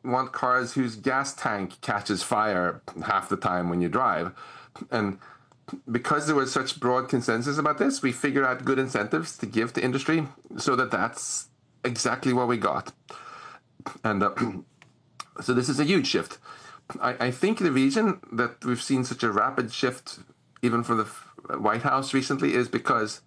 want cars whose gas tank catches fire half the time when you drive. And because there was such broad consensus about this, we figured out good incentives to give to industry so that that's exactly what we got. And so this is a huge shift. I think the reason that we've seen such a rapid shift, even from the White House recently, is because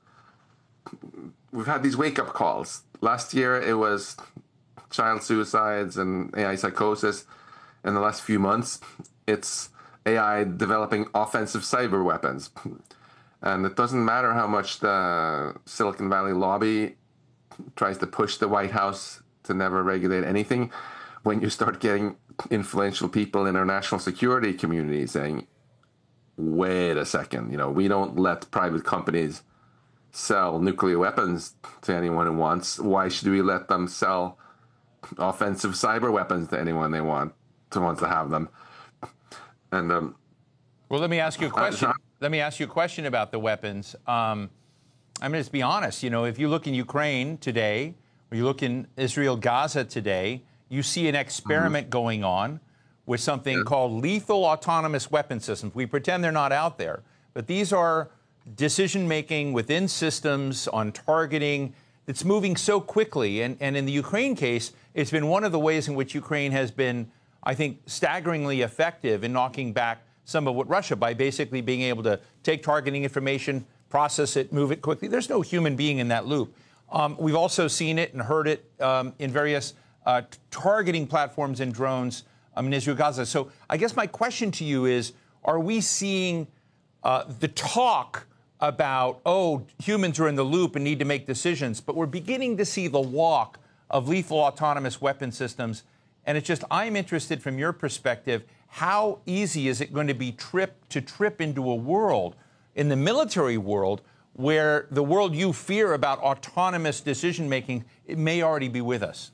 we've had these wake-up calls. Last year, it was child suicides and AI psychosis. In the last few months, it's AI developing offensive cyber weapons. And it doesn't matter how much the Silicon Valley lobby tries to push the White House to never regulate anything. When you start getting influential people in our national security community saying, wait a second, we don't let private companies sell nuclear weapons to anyone who wants. Why should we let them sell offensive cyber weapons to anyone they want to have them? And well, let me ask you a question. Let me ask you a question about the weapons. Let's be honest. If you look in Ukraine today, or you look in Israel, Gaza today, you see an experiment going on with something called lethal autonomous weapon systems. We pretend they're not out there, but these are decision-making within systems on targeting that's moving so quickly. And in the Ukraine case, it's been one of the ways in which Ukraine has been, I think, staggeringly effective in knocking back some of what Russia, by basically being able to take targeting information, process it, move it quickly. There's no human being in that loop. We've also seen it and heard it in various targeting platforms and drones in Israel, Gaza. So I guess my question to you is, are we seeing the talk about, humans are in the loop and need to make decisions, but we're beginning to see the walk of lethal autonomous weapon systems? And it's just, I'm interested from your perspective, how easy is it going to be to trip into a world, in the military world, where the world you fear about autonomous decision-making, it may already be with us?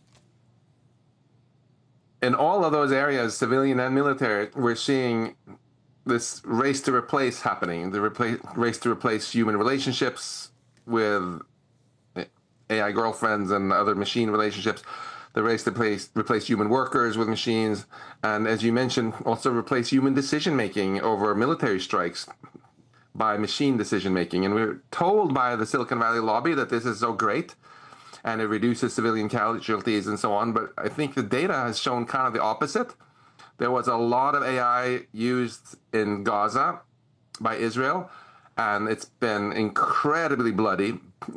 In all of those areas, civilian and military, we're seeing this race to replace happening, the race to replace human relationships with AI girlfriends and other machine relationships, the race to replace human workers with machines, and as you mentioned, also replace human decision-making over military strikes by machine decision-making. And we're told by the Silicon Valley lobby that this is so great, and it reduces civilian casualties and so on. But I think the data has shown kind of the opposite. There was a lot of AI used in Gaza by Israel, and it's been incredibly bloody.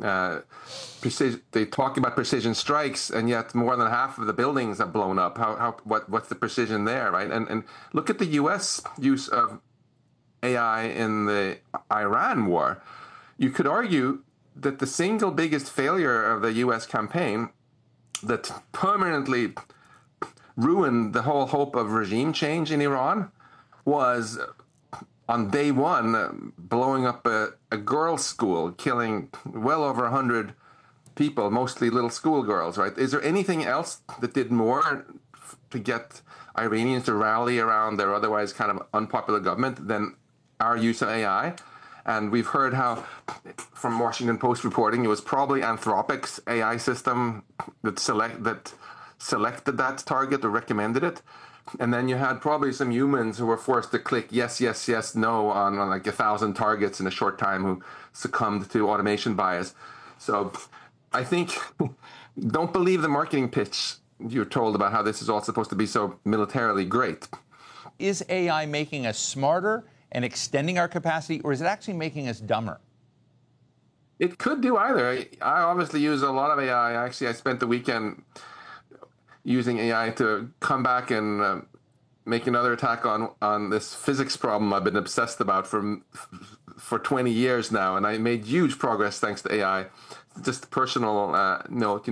They talk about precision strikes, and yet more than half of the buildings have blown up. What's the precision there, right? And look at the U.S. use of AI in the Iran war. You could argue that the single biggest failure of the U.S. campaign that permanently ruined the whole hope of regime change in Iran was on day one blowing up a girls' school, killing well over 100 people, mostly little schoolgirls, right? Is there anything else that did more to get Iranians to rally around their otherwise kind of unpopular government than our use of AI? And we've heard how, from Washington Post reporting, it was probably Anthropic's AI system that selected that target or recommended it. And then you had probably some humans who were forced to click yes, yes, yes, no on like 1,000 targets in a short time who succumbed to automation bias. So I think don't believe the marketing pitch you're told about how this is all supposed to be so militarily great. Is AI making us smarter and extending our capacity, or is it actually making us dumber? It could do either. I obviously use a lot of AI. Actually, I spent the weekend using AI to come back and make another attack on this physics problem I've been obsessed about for 20 years now, and I made huge progress thanks to AI. Just a personal note,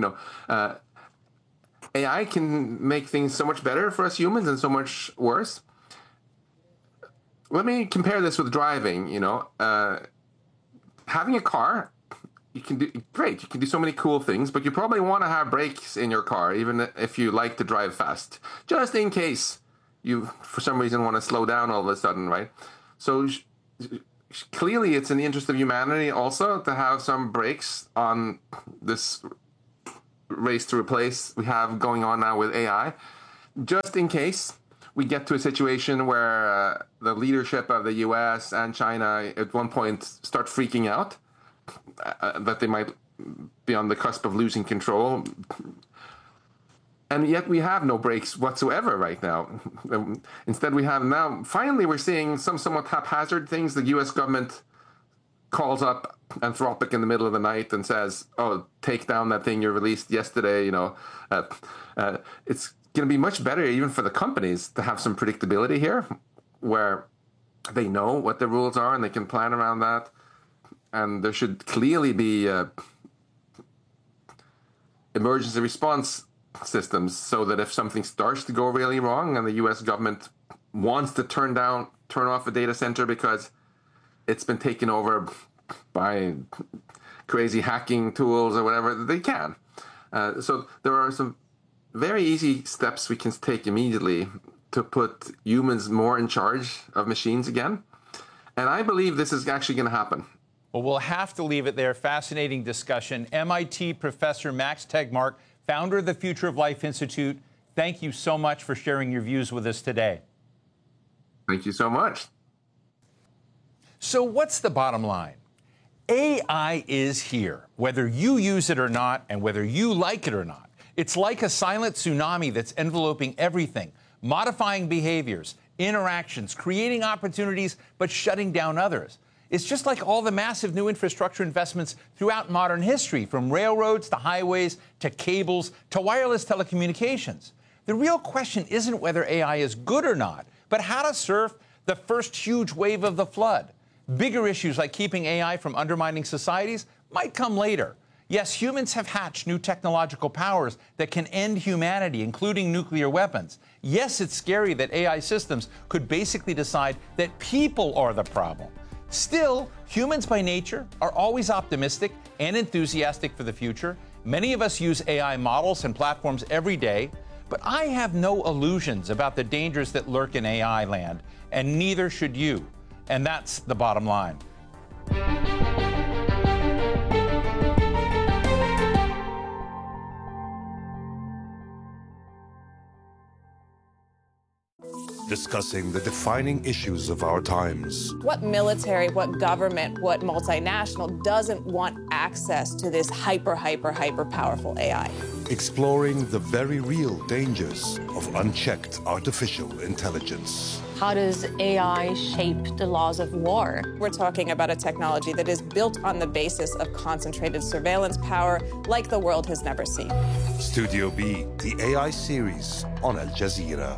AI can make things so much better for us humans and so much worse. Let me compare this with driving. Having a car, you can do so many cool things, but you probably want to have brakes in your car, even if you like to drive fast, just in case you, for some reason, want to slow down all of a sudden, right? So clearly it's in the interest of humanity also to have some brakes on this race to replace we have going on now with AI. just in case we get to a situation where the leadership of the US and China at one point start freaking out, that they might be on the cusp of losing control. And yet we have no breaks whatsoever right now. Instead, we have now, finally, we're seeing some somewhat haphazard things. The US government calls up Anthropic in the middle of the night and says, oh, take down that thing you released yesterday. It's going to be much better even for the companies to have some predictability here, where they know what the rules are and they can plan around that. And there should clearly be emergency response systems so that if something starts to go really wrong and the US government wants to turn off a data center because it's been taken over by crazy hacking tools or whatever, they can. So there are some very easy steps we can take immediately to put humans more in charge of machines again. And I believe this is actually going to happen. Well, we'll have to leave it there. Fascinating discussion. MIT professor Max Tegmark, founder of the Future of Life Institute, thank you so much for sharing your views with us today. Thank you so much. So what's the bottom line? AI is here, whether you use it or not, and whether you like it or not. It's like a silent tsunami that's enveloping everything, modifying behaviors, interactions, creating opportunities, but shutting down others. It's just like all the massive new infrastructure investments throughout modern history, from railroads to highways to cables to wireless telecommunications. The real question isn't whether AI is good or not, but how to surf the first huge wave of the flood. Bigger issues like keeping AI from undermining societies might come later. Yes, humans have hatched new technological powers that can end humanity, including nuclear weapons. Yes, it's scary that AI systems could basically decide that people are the problem. Still, humans by nature are always optimistic and enthusiastic for the future. Many of us use AI models and platforms every day, but I have no illusions about the dangers that lurk in AI land, and neither should you. And that's the bottom line. Discussing the defining issues of our times. What military, what government, what multinational doesn't want access to this hyper powerful AI? Exploring the very real dangers of unchecked artificial intelligence. How does AI shape the laws of war? We're talking about a technology that is built on the basis of concentrated surveillance power like the world has never seen. Studio B, the AI series on Al Jazeera.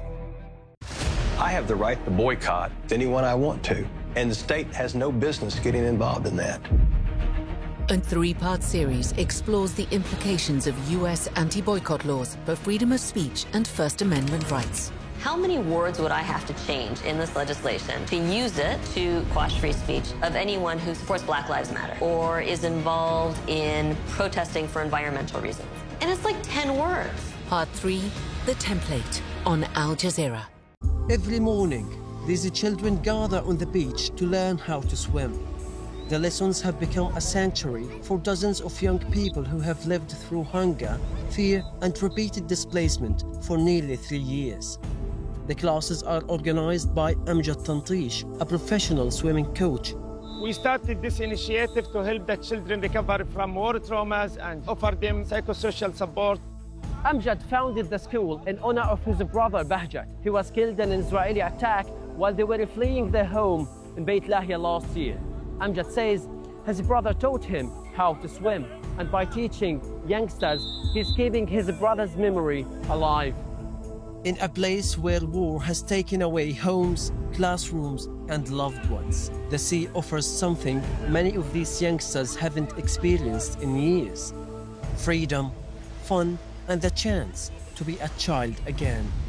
I have the right to boycott anyone I want to, and the state has no business getting involved in that. A three-part series explores the implications of U.S. anti-boycott laws for freedom of speech and First Amendment rights. How many words would I have to change in this legislation to use it to quash free speech of anyone who supports Black Lives Matter or is involved in protesting for environmental reasons? And it's like 10 words. Part 3, The Template, on Al Jazeera. Every morning, these children gather on the beach to learn how to swim. The lessons have become a sanctuary for dozens of young people who have lived through hunger, fear, and repeated displacement for nearly 3 years. The classes are organized by Amjad Tantish, a professional swimming coach. We started this initiative to help the children recover from war traumas and offer them psychosocial support. Amjad founded the school in honor of his brother Bahjat. He was killed in an Israeli attack while they were fleeing their home in Beit Lahia last year. Amjad says his brother taught him how to swim, and by teaching youngsters, he's keeping his brother's memory alive. In a place where war has taken away homes, classrooms, and loved ones, the sea offers something many of these youngsters haven't experienced in years: freedom, fun, and the chance to be a child again.